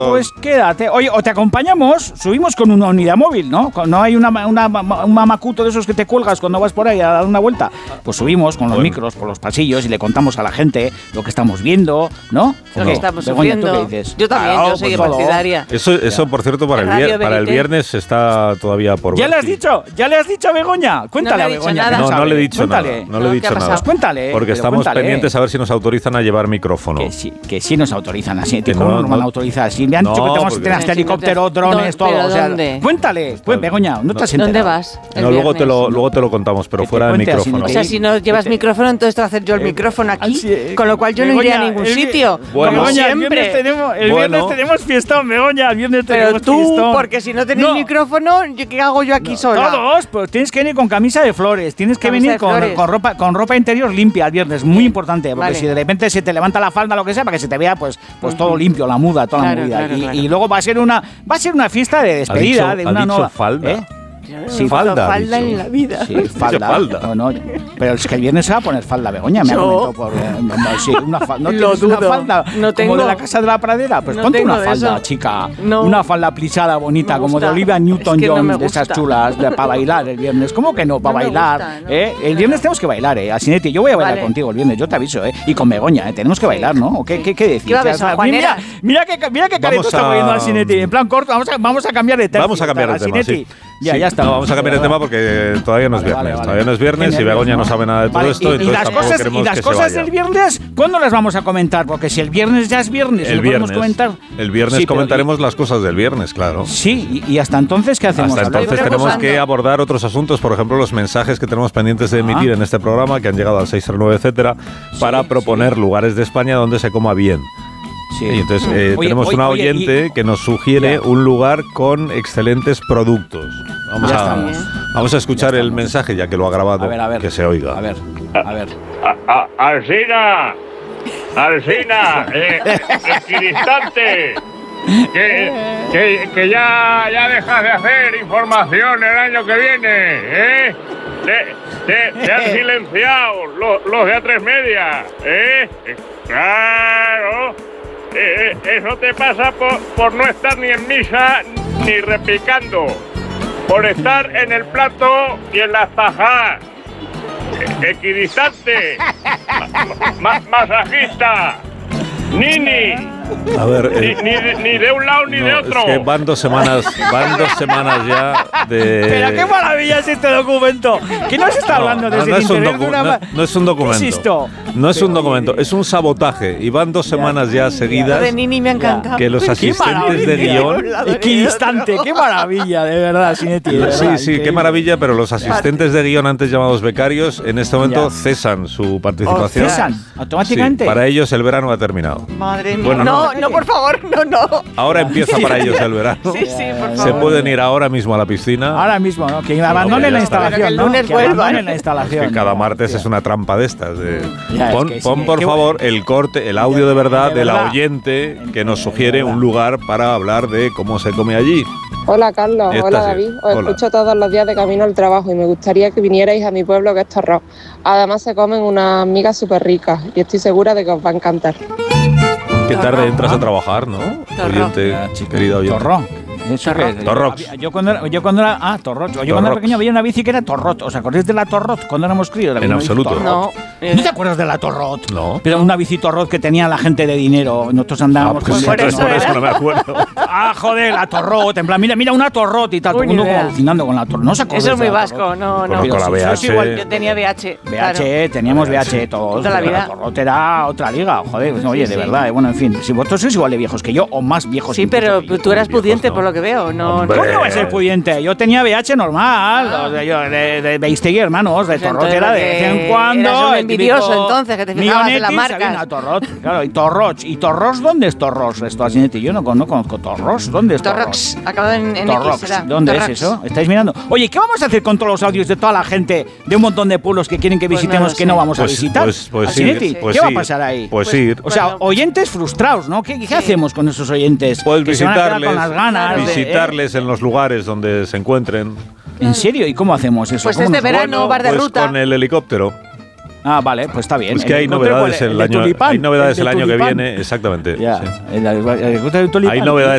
Pues quédate. Oye, o te acompañamos, subimos con una unidad móvil, ¿no? No hay un mamacuto de esos que te cuelgas cuando vas por ahí a dar una vuelta. Pues subimos con los micros por los pasillos y le contamos a la gente lo que estamos viendo, ¿no? Lo que estamos sufriendo. ¿Tú qué dices? Yo también, yo soy partidaria. Eso, por cierto, para el viernes está todavía por ver. ¿Ya le has dicho a Begoña? Cuéntale a Begoña. No le he dicho nada. No le he dicho nada. Pues cuéntale. Porque estamos pendientes a ver si nos autorizan a llevar micrófono. Que sí nos autorizan así. ¿Cómo nos van a autorizar? Si me han dicho que tenemos que tener hasta helicóptero, drones, todo. O sea, cuéntale. Pues Begoña, no te has enterado. ¿Dónde vas? No, luego te lo contamos, pero fuera de micrófono. O sea, si no llevas micrófono, entonces te voy a hacer yo el micrófono aquí, con lo cual yo no iría a ningún sitio. Como siempre. El viernes tenemos fiestón, Begoña. El viernes tenemos fiestón. Pero tú, porque si no tenéis micrófono, ¿qué hago yo aquí sola? Todos, pues tienes que venir con camisa de flores. Tienes que venir con ropa interior limpia el viernes. Muy importante, porque si de repente se te levanta la falda, lo que sea, para que se te vea pues todo limpio, la muda, toda la movida. Y luego va a ser una fiesta de despedida de una nueva. Falda. Sí, falda en la vida. Sí, falda. No, pero es que el viernes se va a poner falda, Begoña. Me ha comentado por. Sí, una falda. ¿No tienes una falda como de la Casa de la Pradera? Pues ponte una falda, chica. No. Una falda plisada bonita, como de Olivia Newton-John, de esas chulas, para bailar el viernes. ¿Cómo que no? Para bailar. El viernes tenemos que bailar, Asinetti. Yo voy a bailar contigo el viernes, yo te aviso, Y con Begoña, tenemos que bailar, ¿no? ¿O qué decís? Mira qué careto está poniendo Asinetti. En plan corto, vamos a cambiar de tema. Vamos a cambiar de tema, sí. Ya está. No, vamos a cambiar el tema porque todavía no es viernes. Todavía no es viernes y Begoña no sabe nada de todo esto. Y las cosas del viernes, ¿cuándo las vamos a comentar? Porque si el viernes ya es viernes, el viernes comentar. El viernes comentaremos las cosas del viernes, claro. Sí, y hasta entonces, ¿qué hacemos? Hasta entonces tenemos que abordar otros asuntos, por ejemplo, los mensajes que tenemos pendientes de emitir en este programa, que han llegado al 639, etcétera, para proponer lugares de España donde se coma bien. Sí. Y entonces tenemos una oyente que nos sugiere un lugar con excelentes productos. Vamos a escuchar el mensaje, ya que lo ha grabado, a ver, que se oiga. A ver. Alsina, equidistante, que ya dejas de hacer información el año que viene, Te han silenciado los de A3 Media, Claro. Eso te pasa por no estar ni en misa ni repicando, por estar en el plato y en las tajas. Equidistante, masajista, nini. A ver, ni de un lado ni de otro. Es que van dos semanas ya de. Pero qué maravilla es este documento. ¿Qué nos está hablando desde el interior de una? No es un documento. ¿Qué es esto? No es un documento, es un sabotaje. Y van 2 semanas ya seguidas. Lo de Nini me ha encantado. Que los asistentes de guión. Equidistante, qué maravilla, de verdad, Sinetti. Sí, qué maravilla, pero los asistentes de guión, antes llamados becarios, en este momento cesan su participación. ¿Cesan? ¿Automáticamente? Sí, para ellos el verano ha terminado. Madre mía. Bueno, no, por favor, no. Ahora empieza para ellos el verano. Sí, por favor. Se pueden ir ahora mismo a la piscina. Ahora mismo, ¿no? Que abandonen la instalación, ¿no? Que abandonen la instalación. Que cada martes es una trampa de estas. Pon por favor el corte, el audio de verdad de la oyente que nos sugiere un lugar para hablar de cómo se come allí. Hola Carlos, hola David, os escucho todos los días de camino al trabajo y me gustaría que vinierais a mi pueblo, que es Torrós. Además se comen unas migas súper ricas y estoy segura de que os va a encantar. Qué tarde entras a trabajar, ¿no? Oyente, querida oyente. Torró. Torrot. Yo cuando era Torrot. Yo cuando era pequeño había una bici que era Torrot. ¿Os acordáis de la Torrot cuando éramos críos? En absoluto. No. ¿No te acuerdas de la Torrot? No. Pero una bici Torrot que tenía la gente de dinero. Nosotros andábamos por eso no me acuerdo. Joder, la Torrot. En plan, mira una Torrot y tal. Todo el mundo alucinando con la Torrot. ¿No se acuerdan? Eso es muy vasco. No. Con la VH. Igual, yo tenía VH. Teníamos VH todos. Toda la vida. La Torrot era otra liga. Joder, oye, de verdad. Bueno, en fin. Si vosotros sois igual de viejos que yo o más viejos. Sí, pero tú eras pudiente por lo que veo. No. ¿Cómo no va a ser pudiente? Yo tenía VH normal, de Beistegui, hermanos, de Torrot era de vez en cuando. Eras un envidioso entonces, que te fijabas en la marca. Torrot, claro, y Torroch. ¿Y Torros dónde es Torros? Esto así, yo no conozco Torros. ¿Dónde es Torros? Acabado en Torrox. X, ¿Dónde es eso? ¿Estáis mirando? Oye, ¿qué vamos a hacer con todos los audios de toda la gente de un montón de pueblos que quieren que visitemos que no vamos a visitar? Pues ¿Qué va a pasar ahí? Pues ir. O sea, oyentes frustrados, ¿no? ¿Qué hacemos con esos oyentes? Pues que se van a quedar con las ganas visitarles en los lugares donde se encuentren. ¿En serio? ¿Y cómo hacemos eso? Pues este verano, bar de ruta. Con el helicóptero. Ah, vale, pues está bien. Pues que hay novedades el año que viene, exactamente. Ya, sí. el helicóptero del tulipán. Hay novedades